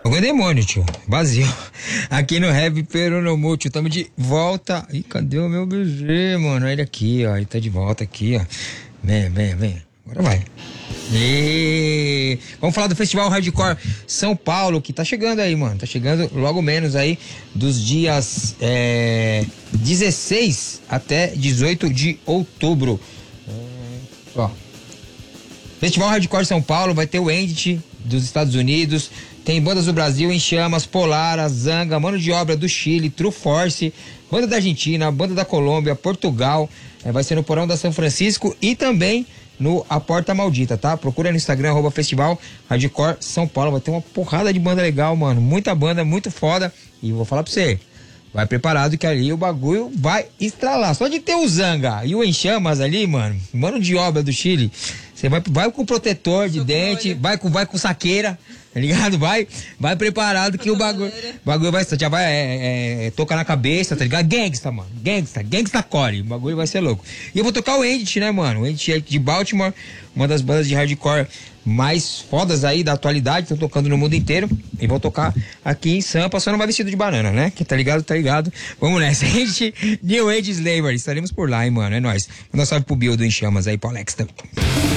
Fogo é demônio, tio. Vazio. Aqui no Rap Peronomô, tio. Tamo de volta. Ih, cadê o meu BG, mano? Ele aqui, ó. Ele tá de volta aqui, ó. Vem. Agora vai. E vamos falar do Festival Hardcore São Paulo, que tá chegando aí, mano. Tá chegando logo menos aí dos dias 16 até 18 de outubro. Ó. Festival Hardcore São Paulo, vai ter o Endit dos Estados Unidos, tem bandas do Brasil, Em Chamas, Polara, Zanga, Mano de Obra do Chile, True Force, banda da Argentina, banda da Colômbia, Portugal, vai ser no Porão da São Francisco e também no A Porta Maldita, tá? Procura no Instagram, @Festival Hardcore São Paulo, vai ter uma porrada de banda legal, mano, muita banda, muito foda, e vou falar pra você, vai preparado que ali o bagulho vai estralar. Só de ter o Zanga e o Em Chamas ali, mano de Obra do Chile, você vai com protetor de dente, vai com saqueira, tá ligado? Vai preparado que o bagulho já vai tocar na cabeça, tá ligado? Gangsta, mano. Gangsta core. O bagulho vai ser louco. E eu vou tocar o Endit, né, mano? O Endit é de Baltimore, uma das bandas de hardcore mais fodas aí da atualidade, estão tocando no mundo inteiro. E vou tocar aqui em Sampa, só não vai vestido de banana, né? Que tá ligado? Vamos nessa. New Age Slavery. Estaremos por lá, hein, mano? É nóis. Manda um salve pro Bill do Em Chamas aí, pro Alex também.